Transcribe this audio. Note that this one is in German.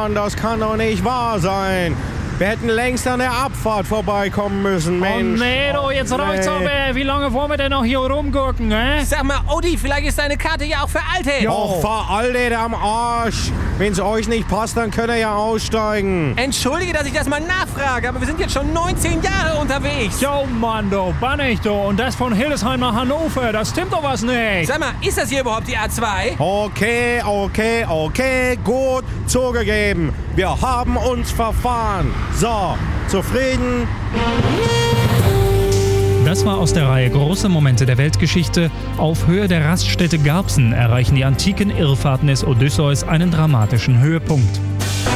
Mann, das kann doch nicht wahr sein. Wir hätten längst an der Abfahrt vorbeikommen müssen, Mensch. Oh nee, du, jetzt reicht's aber. Wie lange wollen wir denn noch hier rumgucken, Sag mal, Odi, vielleicht ist deine Karte ja auch veraltet. Och, veraltet am Arsch. Wenn's euch nicht passt, dann könnt ihr ja aussteigen. Entschuldige, dass ich das mal nachfrage, aber wir sind jetzt schon 19 Jahre unterwegs. Jo, Mann, du, bannig, du. Und das von Hildesheim nach Hannover. Das stimmt doch was nicht. Sag mal, ist das hier überhaupt die A2? Okay, gut, zugegeben. Wir haben uns verfahren. So, zufrieden? Das war aus der Reihe Große Momente der Weltgeschichte. Auf Höhe der Raststätte Garbsen erreichen die antiken Irrfahrten des Odysseus einen dramatischen Höhepunkt.